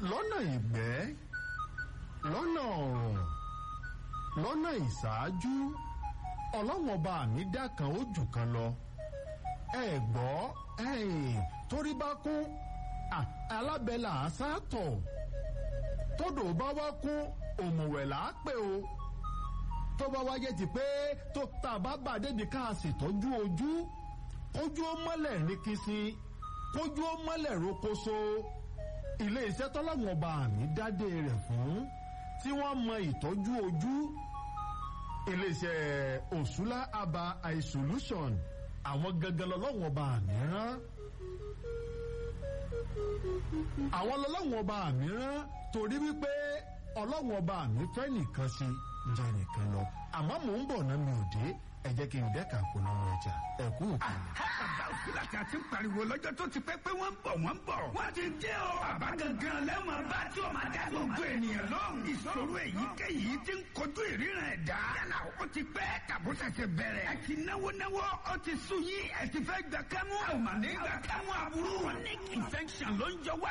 lọ́nà ìgbẹ́ lọ́nà ọ̀rọ̀ lọ́nà ìṣáájú ọlọ́wọ́n ọba mi dá kan ó jù kan lọ ẹ gbọ́ torí bá kún alábẹ́là àṣàtọ̀ tódò bá wá kún òmùwẹ̀ là á pè o tó bá wáyé ti pé tó tá a bá bà débi ká a sì tọ́jú ojú kójú ó mọ́lẹ̀ ní kìsì kójú ó mọ́lẹ̀ rókóso ilé iṣẹ́ tọ́lọ́wọ́n ọba mi dádé rẹ̀ fún tí wọ́n mọ ìtọ́jú ojú ilé iṣẹ́ Òṣùlá Aba Eye Solution àwọn gangan lọ́lọ́wọ́n ọba mi rán àwọn lọ́lọ́wọ́n ọba mi rán torí wípé ọlọ́wọ́n ọba mi fẹ́ nìkan sí jẹ́ nìkan lọ àmọ́ mò ń bọ̀ náà mi ò dé ẹ jẹ́ kí n dẹ́ka polówó ọjà ẹ kú òkú. bàbá Òṣùlá tí a ti ń pariwo lọ́jọ́ tó ti pẹ́ pé wọ́n ń bọ̀ wọ́n ti dé o. bàbá gangan lẹ́mọ̀ bá tí o máa dá gbogbo ènìyàn lóhùn. ìṣòro èyíkéyìí ti ń kojú ìríran ẹ̀dá. yálà ó ti pẹ́ tàbó ṣẹ̀ṣẹ̀ bẹ̀rẹ̀. ẹ ti náwó ó ti sú yín ẹ ti fẹ́ gbà kámú. àwọn màlẹ́ gbà kámú aburú. chronic infection ló ń jọ wá